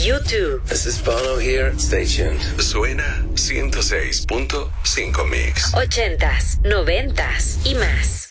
U2. This is Bono here. Stay tuned. Suena 106.5 Mix. 80s, 90s y más.